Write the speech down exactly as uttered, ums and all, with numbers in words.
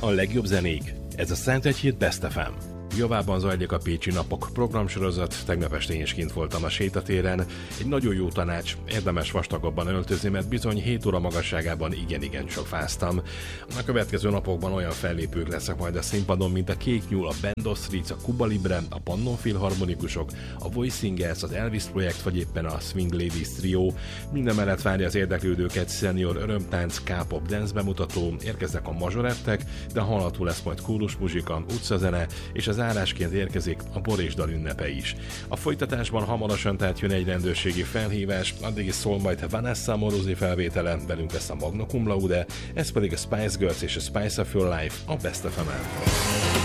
a legjobb zenék. Ez a Szentegyhíd Best ef em. Javában zajlik a Pécsi Napok programsorozat, tegnap este én is kint voltam a sétatéren. Egy nagyon jó tanács, érdemes vastagabban öltözni, mert bizony hét óra magasságában igen-igen sok fáztam. A következő napokban olyan fellépők lesznek majd a színpadon, mint a Kék Nyúl, a Band of Streets, a Kuba Libre, a Pannon Filharmonikusok, a Voice Singers, az Elvis Projekt, vagy éppen a Swing Ladies Trio. Minden mellett várja az érdeklődőket senior örömtánc, K-pop dance bemutató, érkeznek a mazsorettek, de hallható lesz majd kórusmuzsika, utcazene, és az zárásként érkezik a Borésdal ünnepe is. A folytatásban hamarosan tehát jön egy rendőrségi felhívás, addig is szól majd Vanessa Morosi felvétele, velünk lesz a Magna Cum Laude, ez pedig a Spice Girls és a Spice of Your Life a Best ef em-en.